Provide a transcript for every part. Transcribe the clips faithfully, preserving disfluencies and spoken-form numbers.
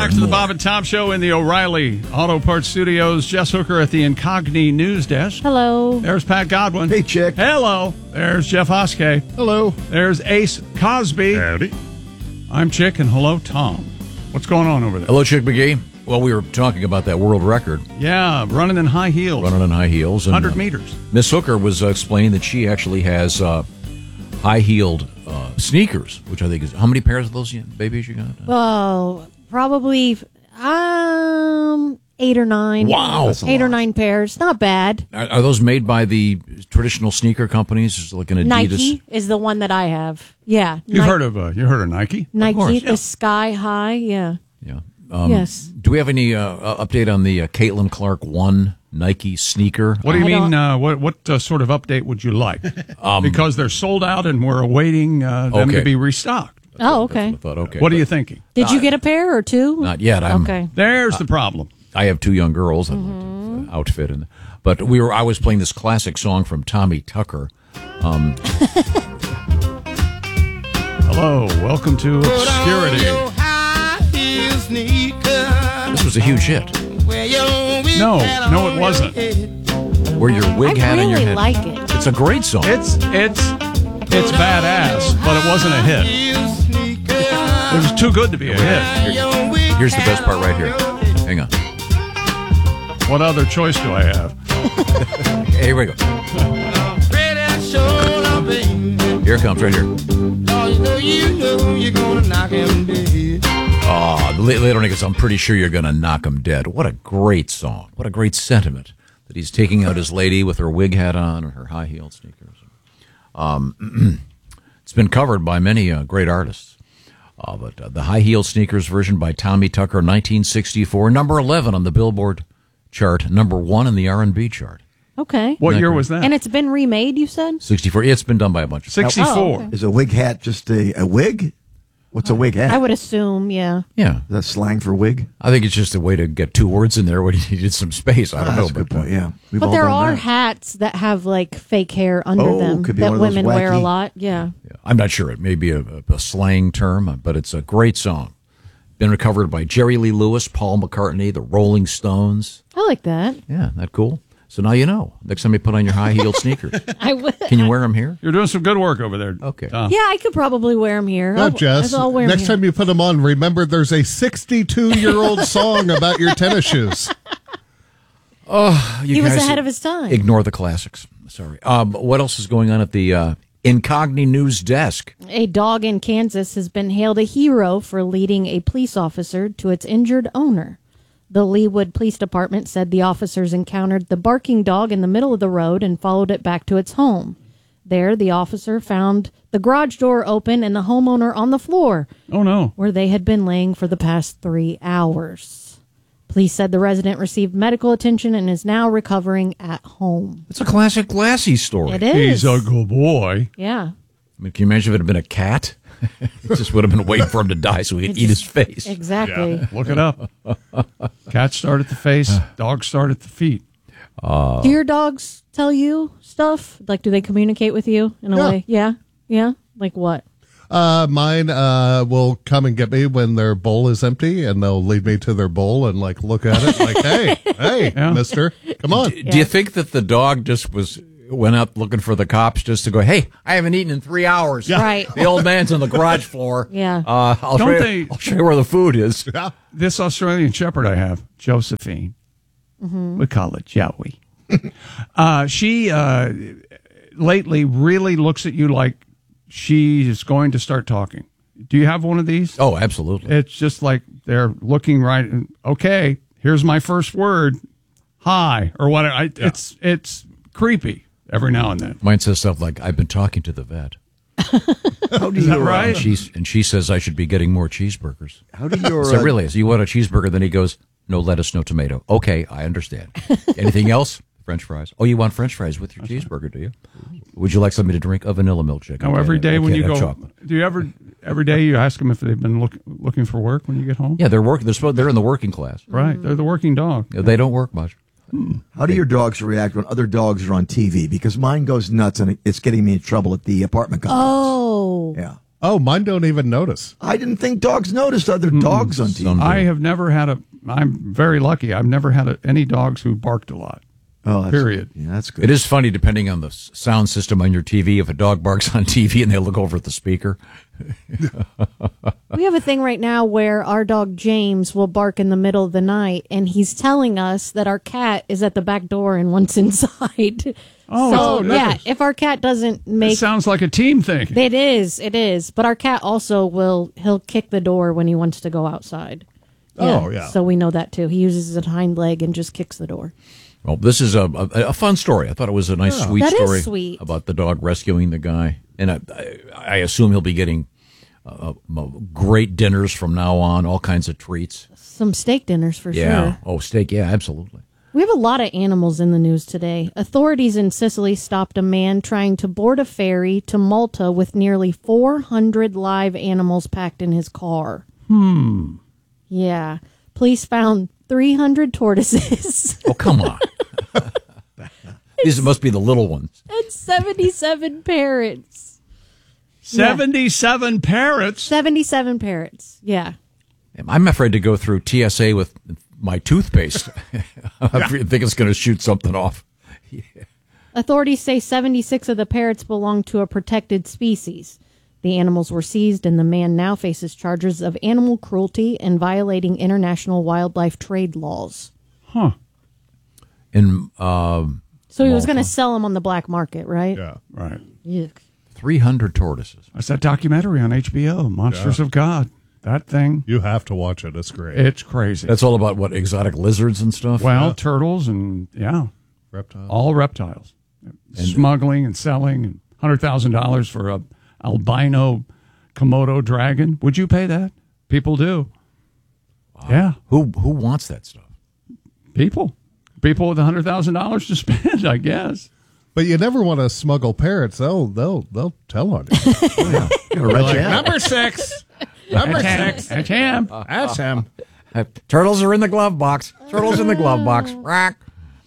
back to the Bob and Tom Show in the O'Reilly Auto Parts Studios. Jess Hooker at the Incogni News Desk. Hello. There's Pat Godwin. Hey, Chick. Hello. There's Jeff Hoskey. Hello. There's Ace Cosby. Howdy. I'm Chick, and hello, Tom. What's going on over there? Hello, Chick McGee. Well, we were talking about that world record. Yeah, running in high heels. Running in high heels. And, one hundred uh, meters. Miss Hooker was uh, explaining that she actually has uh, high-heeled uh, sneakers, which I think is... How many pairs of those you, babies you got? Well, probably um eight or nine. Wow. Eight or nine pairs. Not bad. Are, are those made by the traditional sneaker companies, just like an Adidas? Nike is the one that I have. Yeah. You've Ni- heard of uh, you heard of Nike? Nike, Of course, the yeah. Sky High. Yeah. Yeah. Um, Yes. Do we have any uh, uh, update on the uh, Caitlin Clark one Nike sneaker? What do you I mean? don't- Uh, what what uh, sort of update would you like? because they're sold out, and we're awaiting uh, them Okay. to be restocked. Oh, okay. I thought, okay. What are but you thinking? Did you get a pair or two? Not yet. I'm, Okay. There's the problem. I have two young girls. I'd like to uh, outfit, and but we were. I was playing this classic song from Tommy Tucker. Um, Hello, welcome to Obscurity. this was a huge hit. No, no, it wasn't. Where your wig I hat on your really head. like it. It's a great song. It's it's it's badass, but it wasn't a hit. It was too good to be a hit. Here's the best part right here. Hang on. What other choice do I have? Here we go. Here it comes right here. Oh, later on he goes, I'm pretty sure you're going to knock him dead. What a great song. What a great sentiment that he's taking out his lady with her wig hat on or her high-heeled sneakers. Um, it's been covered by many uh, great artists. Uh, but uh, the high-heeled sneakers version by Tommy Tucker, nineteen sixty-four, number eleven on the Billboard chart, number one in the R and B chart. Okay. What Isn't that year great? was that? And it's been remade, you said? sixty-four. It's been done by a bunch of sixty-four. Oh, okay. Is a wig hat just a, a wig? What's a wig hat? I would assume, yeah. Yeah. Is that slang for wig? I think it's just a way to get two words in there when you needed some space. I don't Ah, know. that's a good but, uh, point, yeah. We've But all there done are that. hats that have like fake hair under Oh, them could be that one of those women wear a wacky- lot. Yeah. Yeah, I'm not sure. It may be a, a slang term, but it's a great song. Been recovered by Jerry Lee Lewis, Paul McCartney, the Rolling Stones. I like that. Yeah, that cool? So now you know. Next time you put on your high-heeled sneakers. I would. Can you wear them here? You're doing some good work over there. Okay. Tom. Yeah, I could probably wear them here. No, I'll, Jess. I'll wear 'em Next here. time you put them on, remember there's a sixty-two-year-old song about your tennis shoes. Oh, you He was guys ahead of his time. Ignore the classics. Sorry. Um, what else is going on at the uh, Incogni News Desk? A dog in Kansas has been hailed a hero for leading a police officer to its injured owner. The Leawood Police Department said the officers encountered the barking dog in the middle of the road and followed it back to its home. There, the officer found the garage door open and the homeowner on the floor, Oh no. where they had been laying for the past three hours. Police said the resident received medical attention and is now recovering at home. It's a classic Lassie story. It is. He's a good boy. Yeah. I mean, can you imagine if it had been a cat? It just would have been waiting for him to die so he could eat his face. Exactly. Look it up. Cats start at the face. Dogs start at the feet. Do your dogs tell you stuff? Like, do they communicate with you in a Yeah. way? Yeah. Yeah. Like what? Uh, mine uh, will come and get me when their bowl is empty, and they'll lead me to their bowl and like look at it like, hey, hey, Yeah. mister, come on. Do you think that the dog just was went up looking for the cops just to go, hey, I haven't eaten in three hours. Right. The old man's on the garage floor. Yeah. Uh, I'll, Don't show you, they- I'll show you where the food is. Yeah. This Australian Shepherd I have, Josephine. We call it Joey. uh, she uh, lately really looks at you like she is going to start talking. Do you have one of these? Oh, absolutely. It's just like they're looking right. Okay, here's my first word. Hi, or whatever. I, It's it's creepy every now and then. Mine says stuff like, I've been talking to the vet. How do Is that you, uh, right? And, she's, and she says I should be getting more cheeseburgers. How do your So uh, really, so you want a cheeseburger? Then he goes, no lettuce, no tomato. Okay, I understand. Anything else? French fries. Oh, you want French fries with your cheeseburger, do you? Would you like something to drink? A vanilla milkshake. Now Okay, every day I when can't you have go, chocolate. do you ever every day you ask them if they've been look, looking for work when you get home? Yeah, they're working. They're supposed, they're in the working class. Right, they're the working dog. They don't work much. How do your dogs react when other dogs are on T V? Because mine goes nuts and it's getting me in trouble at the apartment complex. Oh. Yeah. Oh, mine don't even notice. I didn't think dogs noticed other dogs on T V. Some- I have never had a. I'm very lucky. I've never had a, any dogs who barked a lot. Oh, that's, Period. Yeah, that's good. It is funny, depending on the s- sound system on your T V, if a dog barks on T V and they look over at the speaker. We have a thing right now where our dog James will bark in the middle of the night, and he's telling us that our cat is at the back door and wants inside. Oh, so, oh, yeah, nice. if our cat doesn't It make sounds like a team thing. it is, it is. But our cat also will he'll kick the door when he wants to go outside. Oh, yeah. So we know that too. He uses his hind leg and just kicks the door. Well, this is a, a, a fun story. I thought it was a nice, sweet That is story sweet. about the dog rescuing the guy. And I, I, I assume he'll be getting uh, uh, great dinners from now on, all kinds of treats. Some steak dinners for Yeah. sure. Oh, steak. Yeah, absolutely. We have a lot of animals in the news today. Authorities in Sicily stopped a man trying to board a ferry to Malta with nearly four hundred live animals packed in his car. Hmm. Yeah. Police found three hundred tortoises Oh, come on. These must be the little ones. and seventy-seven parrots. Seventy-seven parrots. seventy-seven parrots. Yeah. I'm afraid to go through T S A with my toothpaste. I think it's going to shoot something off. Authorities say seventy-six of the parrots belong to a protected species. The animals were seized, and the man now faces charges of animal cruelty and violating international wildlife trade laws. Huh. In um, So he was Malta. going to sell them on the black market, right? Yeah. Right. Yuck. three hundred tortoises. That's that documentary on H B O, Monsters Yeah. of God. That thing, You have to watch it. It's great. it's crazy. That's all about, what, exotic lizards and stuff? well, Yeah. turtles and, yeah, Reptile. all reptiles. Smuggling and selling and one hundred thousand dollars for a albino Komodo dragon. Would you pay that? People do. Yeah, Who who wants that stuff? people. People with one hundred thousand dollars to spend, I guess. But you never want to smuggle parrots. They'll they'll they'll tell on you. Yeah. You're right, yeah. Number six. Number That's him. That's him. That's him. Uh, turtles are in the glove box. Turtles in the glove box. Rack.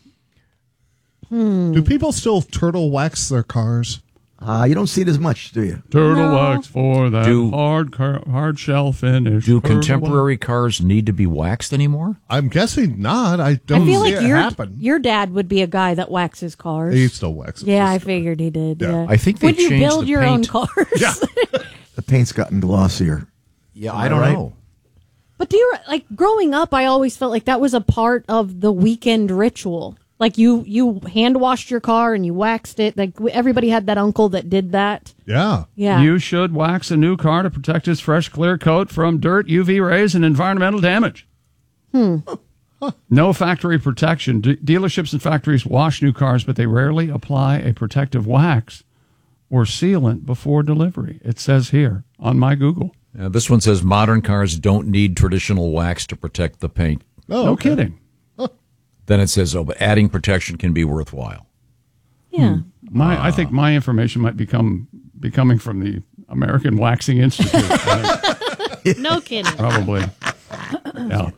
Do people still turtle wax their cars? Uh, you don't see it as much, do you? Turtle No. wax for that Do- hard car- hard shell finish. Do Turtle contemporary cars need to be waxed anymore? I'm guessing not. I I don't feel see like it your happen. your dad would be a guy that waxes cars. He still waxes. yeah, I his- figured he did. Yeah. Yeah, I think they Would you changed build the your paint. own cars? Yeah. The paint's gotten glossier. Yeah, I I don't right? know. But do you like growing up? I always felt like that was a part of the weekend ritual. Like you, you hand washed your car and you waxed it. Like everybody had that uncle that did that. Yeah. Yeah, You should wax a new car to protect its fresh, clear coat from dirt, U V rays, and environmental damage. Hmm. No factory protection. D- dealerships and factories wash new cars, but they rarely apply a protective wax or sealant before delivery. It says here on my Google. Uh, this one says modern cars don't need traditional wax to protect the paint. Oh, no okay. kidding. Then it says, oh, but adding protection can be worthwhile. yeah. My, I think my information might become be coming from the American Waxing Institute. I think, No kidding. probably. Yeah.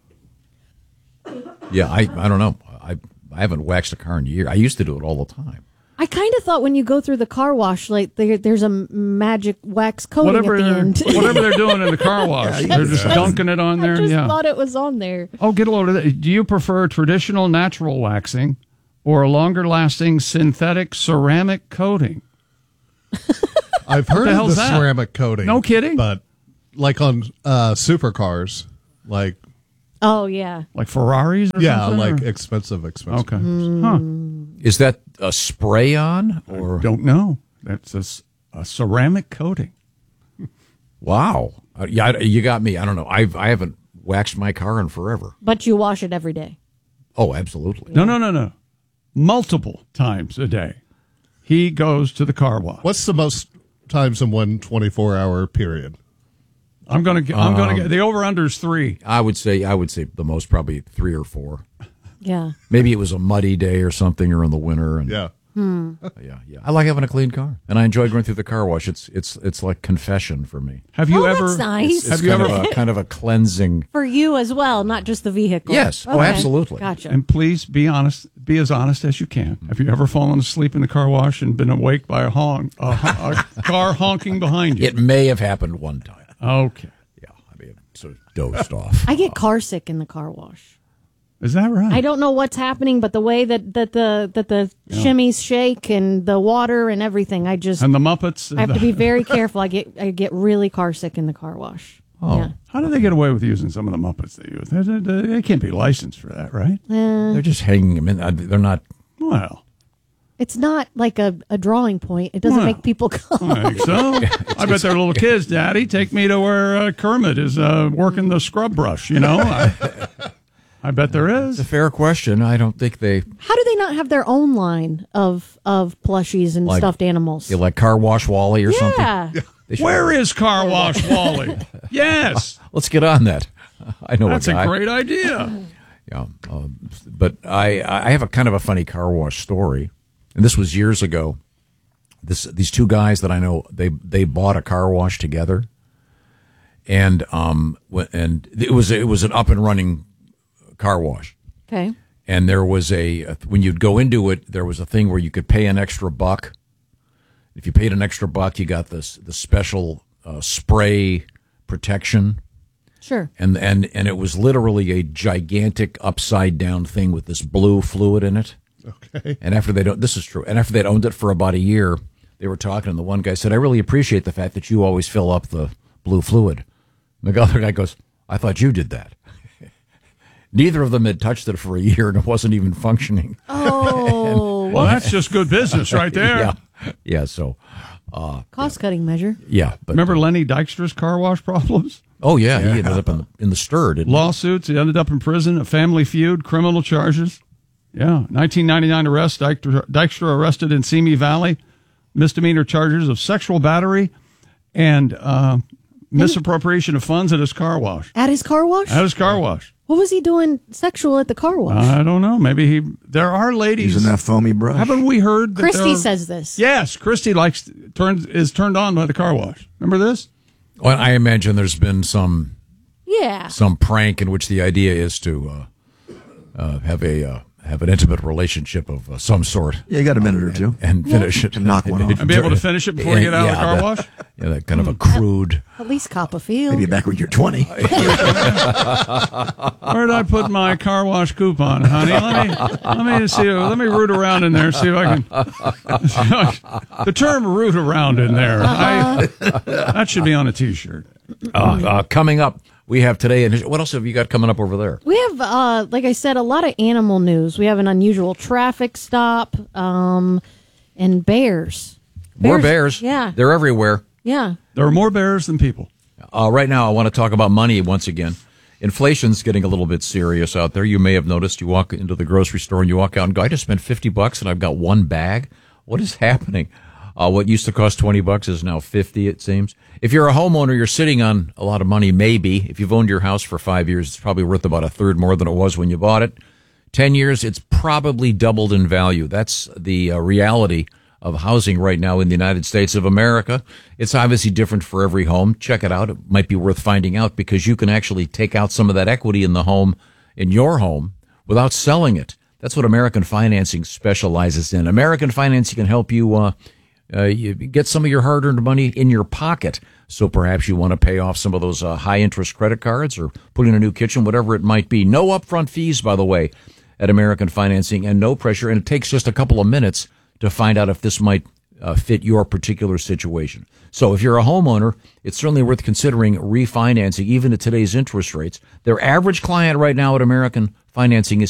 Yeah, I, I don't know. I I haven't waxed a car in a year. I used to do it all the time. I kind of thought when you go through the car wash, like there, there's a magic wax coating Whatever at the they're, end. whatever they're doing in the car wash, they're just dunking it on I there. just Yeah. thought it was on there. Oh, get a load of that. Do you prefer traditional natural waxing or a longer lasting synthetic ceramic coating? I've heard the of hell's the that? ceramic coating. No kidding? But like on uh, supercars, like Oh yeah. Like Ferraris or yeah, something? like or- expensive, expensive. Okay. Hmm. Huh. Is that a spray on or Don't know. That's a, s- a ceramic coating. wow? Uh, yeah, I- you got me. I don't know. I've I haven't waxed my car in forever. But you wash it every day. Oh, absolutely. No, no, no, no. Multiple times a day. He goes to the car wash. What's the most times in one twenty-four hour period? I'm gonna get. I'm Um, gonna get the over under is three. I would say I would say the most probably three or four. Yeah. Maybe it was a muddy day or something, or in the winter. And Yeah. yeah, yeah. I like having a clean car, and I enjoy going through the car wash. It's it's it's like confession for me. Have you Oh, ever? that's nice. It's Have you kind ever? of a, kind of a cleansing? For you as well, not just the vehicle. Yes. Oh, Okay. absolutely. Gotcha. And please be honest. be as honest as you can. Have you ever fallen asleep in the car wash and been awake by a honk, a, hon- a car honking behind you? It may have happened one time. Okay. Yeah, I mean, sort of dozed off. I get car sick in the car wash. Is that right? I don't know what's happening, but the way that, that the that the Yeah. shimmies shake and the water and everything, I just And the Muppets. I have to be very careful. I get I get really car sick in the car wash. Oh. Yeah. How do they get away with using some of the Muppets they use? They, they, they can't be licensed for that, right? Uh, They're just hanging them in. uh, They're not. Well, it's not like a, a drawing point. It doesn't Well, make people come. I think so. I bet they're little kids. Daddy, take me to where uh, Kermit is uh, working the scrub brush. You know, I, I bet there It's a is. fair question. I don't think they. How do they not have their own line of of plushies and Like- stuffed animals? You like Car Wash Wally or something? Yeah. They should- Where is Car Wash Wally? Yes, Let's get on that. I know that's a a guy. great idea. Yeah, um, but I I have a kind of a funny car wash story, and this was years ago. This these two guys that I know they they bought a car wash together, and um wh- and it was it was an up and running car wash, Okay. and there was a, a when you'd go into it, there was a thing where you could pay an extra buck. If you paid an extra buck, you got this the special uh, spray protection. Sure. And, and and it was literally a gigantic upside down thing with this blue fluid in it. Okay. And after they don't, this is true. And after they'd owned it for about a year, they were talking, and the one guy said, "I really appreciate the fact that you always fill up the blue fluid." And the other guy goes, "I thought you did that." Neither of them had touched it for a year, and it wasn't even functioning. Oh, Well, that's just good business right there. Yeah, yeah. So, cost cutting measure. yeah. But Remember Lenny Dykstra's car wash problems? oh yeah, he ended up in the, in the stir. Didn't he? Lawsuits. He ended up in prison. A family feud. Criminal charges. Yeah. nineteen ninety-nine arrest. Dykstra, Dykstra arrested in Simi Valley. Misdemeanor charges of sexual battery and uh, misappropriation of funds at his car wash. At his car wash? At his car wash. What was he doing sexual at the car wash? I don't know. Maybe he. There are ladies. Using that foamy brush. Haven't we heard that Christy there are- says this. Yes, Christy likes turns is turned on by the car wash. Remember this? Well, I imagine there's been some Yeah. some prank in which the idea is to uh, uh, have a uh, have an intimate relationship of uh, some sort Yeah, you got a minute or two. and finish it. To knock one off. And be able to finish it before you get out of the car that- wash? Yeah, that kind of a crude. At least cop a feel. Maybe back when you're twenty. Where did I put my car wash coupon, honey? Let me let me see. Let me root around in there. See if I can. The term "root around" in there. I, that should be on a T-shirt. Uh, uh, coming up, we have today. And what else have you got coming up over there? We have, uh, like I said, a lot of animal news. We have an unusual traffic stop, um, and bears. More bears. Yeah. They're everywhere. Yeah. There are more bears than people. Uh, right now, I want to talk about money once again. Inflation's getting a little bit serious out there. You may have noticed. You walk into the grocery store and you walk out and go, "I just spent fifty bucks and I've got one bag." What is happening? Uh, what used to cost twenty bucks is now fifty, it seems. If you're a homeowner, you're sitting on a lot of money, maybe. If you've owned your house for five years, it's probably worth about a third more than it was when you bought it. Ten years, it's probably doubled in value. That's the uh, reality of housing right now in the United States of America. It's obviously different for every home. Check it out. It might be worth finding out because you can actually take out some of that equity in the home, in your home, without selling it. That's what American Financing specializes in. American Financing can help you, uh, uh, you get some of your hard-earned money in your pocket. So perhaps you want to pay off some of those uh, high-interest credit cards or put in a new kitchen, whatever it might be. No upfront fees, by the way, at American Financing, and no pressure. And it takes just a couple of minutes to find out if this might uh, fit your particular situation. So if you're a homeowner, it's certainly worth considering refinancing, even at today's interest rates. Their average client right now at American Financing is